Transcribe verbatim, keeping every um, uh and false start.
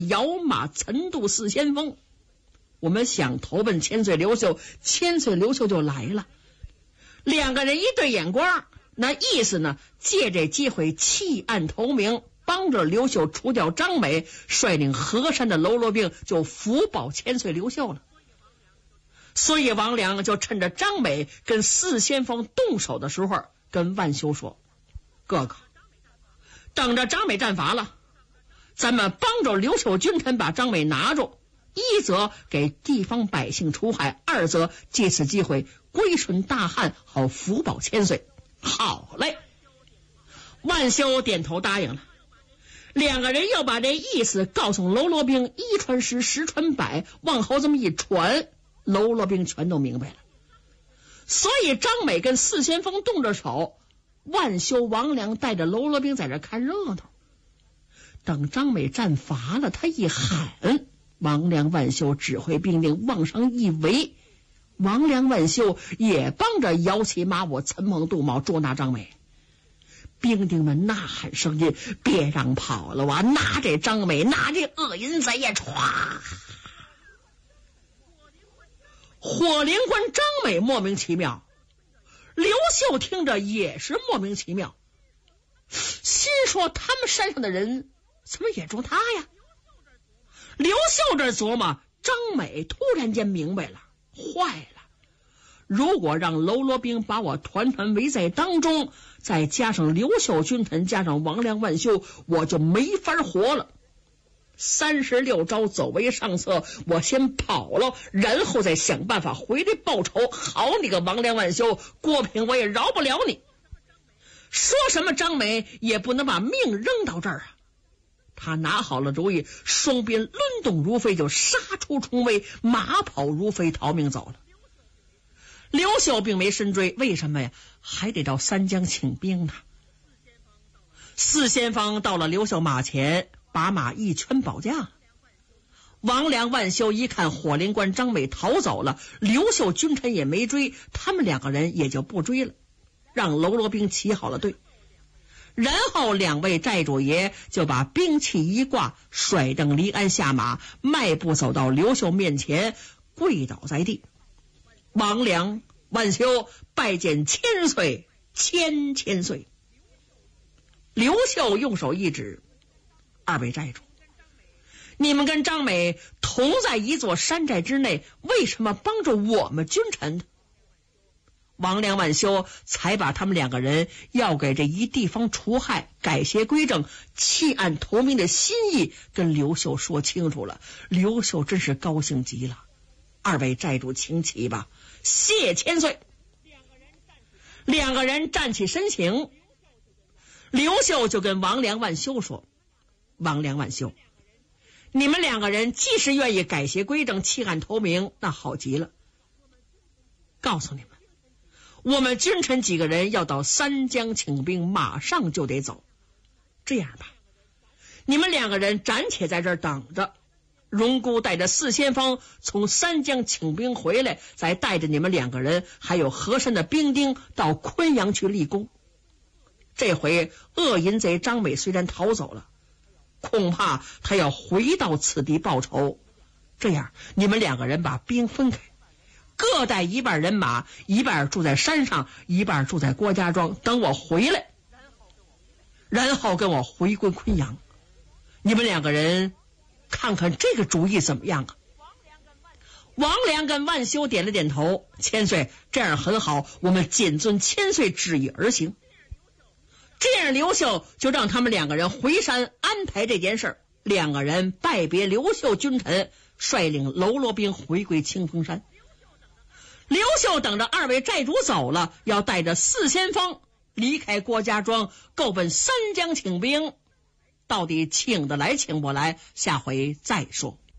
摇马岑渡四先锋，我们想投奔千岁刘秀，千岁刘秀就来了。两个人一对眼光，那意思呢，借这机会弃暗投明，帮着刘秀除掉张美，率领河山的喽啰兵就福保千岁刘秀了。所以王良就趁着张美跟四先锋动手的时候，跟万修说：哥哥，等着张美战伐了，咱们帮着刘秀君臣把张美拿住，一则给地方百姓除害，二则借此机会归顺大汉，好福保千岁。好嘞，万修点头答应了。两个人要把这意思告诉喽啰兵，一传十，十传百，往后这么一传，喽啰兵全都明白了。所以张美跟四先锋动着手，万修、王良带着喽啰兵在这看热闹。等张美战乏了，他一喊，王良、万修指挥兵丁往上一围，王良、万修也帮着摇旗马舞，岑蒙杜茂捉拿张美。兵丁们呐喊声音：别让跑了啊！拿这张美，拿这恶淫贼呀！歘！火灵官张美莫名其妙，刘秀听着也是莫名其妙，心说他们山上的人怎么也中他呀？刘秀这琢磨，张美突然间明白了，坏了！如果让喽啰兵把我团团围在当中，再加上刘秀君臣，加上王良、万修，我就没法活了。三十六招走为上策，我先跑了，然后再想办法回来报仇。好你个王良、万修，郭平我也饶不了你。说什么张美也不能把命扔到这儿啊！他拿好了主意，双鞭抡动如飞，就杀出重围，马跑如飞，逃命走了。刘秀并没深追，为什么呀？还得到三江请兵呢。四先锋到了刘秀马前，把马一圈保驾。王良、万修一看火灵官张美逃走了，刘秀君臣也没追，他们两个人也就不追了，让喽啰兵起好了队。然后两位寨主爷就把兵器一挂，甩蹬离鞍下马，迈步走到刘秀面前，跪倒在地。王良、万修拜见千岁，千千岁。刘秀用手一指：二位寨主，你们跟张美同在一座山寨之内，为什么帮助我们君臣呢？王良、万修才把他们两个人要给这一地方除害、改邪归正、弃暗投明的心意跟刘秀说清楚了。刘秀真是高兴极了。二位寨主请起吧，谢千岁。两个人站起身形，刘秀就跟王良、万修说：王良、万修，你们两个人既是愿意改邪归正、弃暗投明，那好极了。告诉你们，我们君臣几个人要到三江请兵，马上就得走。这样吧，你们两个人暂且在这儿等着，荣姑带着四先锋从三江请兵回来，再带着你们两个人还有河山的兵丁到昆阳去立功。这回恶淫贼张美虽然逃走了，恐怕他要回到此地报仇。这样你们两个人把兵分开，各带一半人马，一半住在山上，一半住在郭家庄，等我回来，然后跟我回归昆阳。你们两个人看看这个主意怎么样啊？王良跟万修点了点头，千岁，这样很好，我们谨遵千岁旨意而行。这样刘秀就让他们两个人回山安排这件事儿。两个人拜别刘秀君臣，率领喽啰兵回归清风山。刘秀等着二位寨主走了，要带着四先锋离开郭家庄，够奔三江请兵。到底请得来请不来，下回再说。